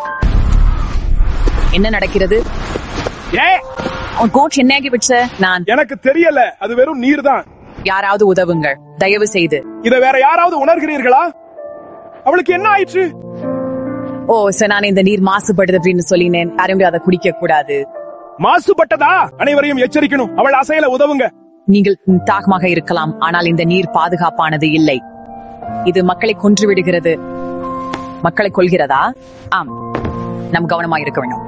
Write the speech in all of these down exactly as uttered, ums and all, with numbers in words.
என்ன நடக்கிறது? கோச் என்ன ஆகிவிடுச்சு? நான் எனக்கு தெரியல, அது வெறும் நீர் தான். யாராவது உதவுங்கள் தயவு செய்து. இதை வேற யாராவது உணர்கிறீர்களா? அவளுக்கு என்ன ஆயிற்று? ஓ சார், நான் இந்த நீர் மாசுபடுது அப்படின்னு சொல்லினேன். யாரும் அதை குடிக்க கூடாது. மாசுபட்டதா? அனைவரையும் எச்சரிக்கணும். அவள் அசையில உதவுங்க. நீங்கள் தாகமாக இருக்கலாம், ஆனால் இந்த நீர் பாதுகாப்பானது இல்லை. இது மக்களை கொன்று விடுகிறது. மக்களை கொல்கிறதா? ஆம், நம் கவனமாக இருக்க வேண்டும்.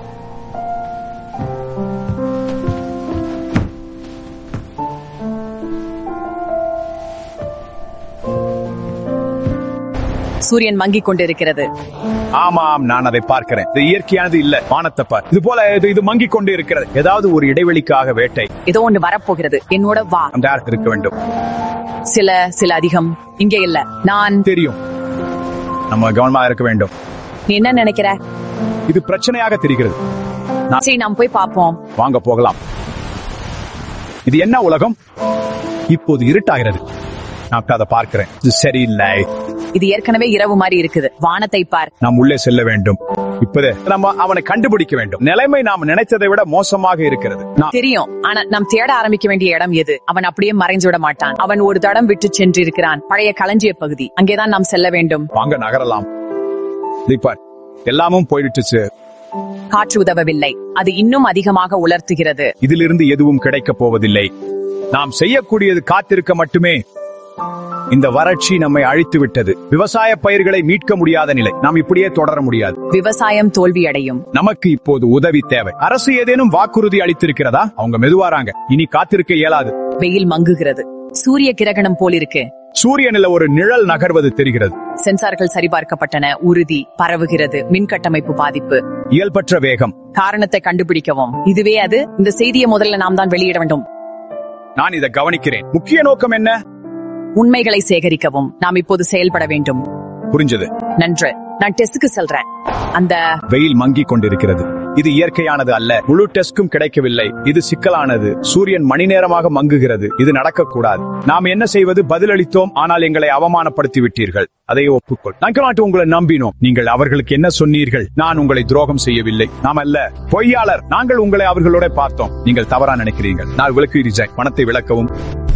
சூரியன் மங்கிக் கொண்டிருக்கிறது. ஆமாம், நான் அதை பார்க்கிறேன். இது இயற்கையானது இல்ல. வானத்தை பார். இது போல இது இது மங்கிக் கொண்டு இருக்கிறது. ஏதாவது ஒரு இடைவெளிக்காக வேட்டை. ஏதோ ஒன்று வரப்போகிறது. என்னோட வா. இருக்க வேண்டும். சில சில அதிகம் இங்கே இல்ல. நான் தெரியும், நம்ம கவனமாக இருக்க வேண்டும். நீ என்ன நினைக்கிற? இது பிரச்சனையாக தெரிகிறது. சரி, நாம் போய் பார்ப்போம். வாங்க போகலாம். இது என்ன உலகம்? இப்போது இருட்டாகிறது. நான் அதை பார்க்கிறேன். இது சரியில்லை. இது ஏற்கனவே இரவு மாதிரி இருக்குது. வானத்தை பார். நாம் உள்ளே செல்ல வேண்டும். இப்போது நம்ம அவனை கண்டுபிடிக்க வேண்டும். நிலைமை நாம் நினைத்ததை விட மோசமாக இருக்கிறது. தெரியும், ஆனா நாம் தேட ஆரம்பிக்க வேண்டிய இடம் எது? அவன் அப்படியே மறைஞ்சு விட மாட்டான். அவன் ஒரு தடம் விட்டு சென்றிருக்கிறான். பழைய களஞ்சிய பகுதி. அங்கேதான் நாம் செல்ல வேண்டும். வாங்க நகரலாம். எல்லாமும் போயிடுச்சு. காற்று உதவவில்லை. அது இன்னும் அதிகமாக உலர்த்துகிறது. இதிலிருந்து எதுவும் கிடைக்கப் போவதில்லை. நாம் செய்யக்கூடியது காத்திருக்க மட்டுமே. இந்த வறட்சி நம்மை அழித்து விட்டது. விவசாய பயிர்களை மீட்க முடியாத நிலை. நாம் இப்படியே தொடர முடியாது. விவசாயம் தோல்வி அடையும். நமக்கு இப்போது உதவி தேவை. அரசு ஏதேனும் வாக்குறுதி அளித்திருக்கிறதா? அவங்க மெதுவாராங்க. இனி காத்திருக்க இயலாது. வெயில் மங்குகிறது. சூரிய கிரகணம் போல் இருக்கு. சூரியனில் ஒரு நிழல் நகர்வது தெரிகிறது. சென்சார்கள் சரிபார்க்கப்பட்டன. உறுதி பரவுகிறது. மின்கட்டமைப்பு பாதிப்பு. இயல்பற்ற வேகம். காரணத்தை கண்டுபிடிக்கவும். இதுவே அது. இந்த செய்தியை முதல்ல நாம் தான் வெளியிட வேண்டும். நான் இதை கவனிக்கிறேன். முக்கிய நோக்கம் என்ன? உண்மைகளை சேகரிக்கவும். நாம் இப்போது செயல்பட வேண்டும். புரிஞ்சது. நன்று. நான் டெஸ்டுக்கு செல்றேன். அந்த வெயில் மங்கிக் கொண்டிருக்கிறது. இது இயற்கையானது அல்ல. முழு டெஸ்டும் கிடைக்கவில்லை. இது சிக்கலானது. சூரியன் மணி நேரமாக மங்குகிறது. இது நடக்கக்கூடாது. நாம் என்ன செய்வது? பதிலளித்தோம், ஆனால் எங்களை அவமானப்படுத்தி விட்டீர்கள். அதை ஒப்புக்கொள். நாங்கள் உங்களை நம்பினோம். நீங்கள் அவர்களுக்கு என்ன சொன்னீர்கள்? நான் உங்களை துரோகம் செய்யவில்லை. நாம் அல்ல பொய்யாளர். நாங்கள் உங்களை அவர்களோட பார்த்தோம். நீங்கள் தவறா நினைக்கிறீர்கள். நான் உங்களுக்கு ரிஜெக்ட். பணத்தை விளக்கவும்.